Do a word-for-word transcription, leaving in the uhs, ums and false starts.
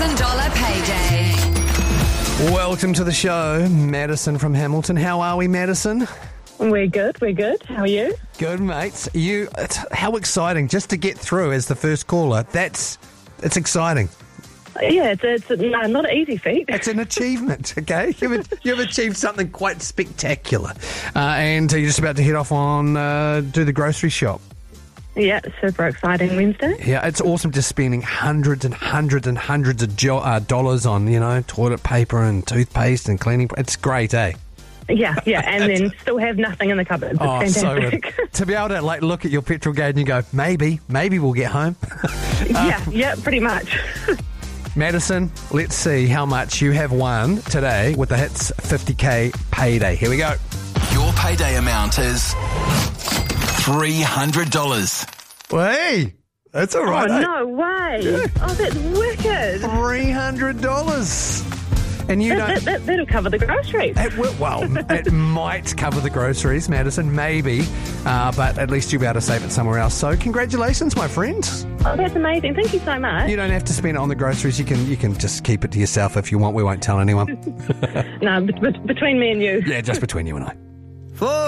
thousand dollars payday. Welcome to the show, Madison from Hamilton. How are we, Madison? We're good, we're good. How are you? Good, mates. You, it's, how exciting just to get through as the first caller. That's, it's exciting. Yeah, it's, it's no, not an easy feat. It's an achievement, okay? You've, you've achieved something quite spectacular. Uh, and you're just about to head off on, uh, do the grocery shop. Yeah, super exciting Wednesday. Yeah, it's awesome just spending hundreds and hundreds and hundreds of jo- uh, dollars on, you know, toilet paper and toothpaste and cleaning. It's great, eh? Yeah, yeah, and then still have nothing in the cupboard. It's Oh, so fantastic. good. To be able to like look at your petrol gauge and go, maybe, maybe we'll get home. yeah, yeah, pretty much. Madison, let's see how much you have won today with the Hits fifty K payday. Here we go. Your payday amount is three hundred dollars. Hey, that's all right. Oh, eh? no way. Yeah. Oh, that's wicked. three hundred dollars. And you That, don't... that, that, that'll cover the groceries. It will, well, it might cover the groceries, Madison, maybe, uh, but at least you'll be able to save it somewhere else. So congratulations, my friend. Oh, that's amazing. Thank you so much. You don't have to spend it on the groceries. You can you can just keep it to yourself if you want. We won't tell anyone. No, b- b- between me and you. Yeah, just between you and I.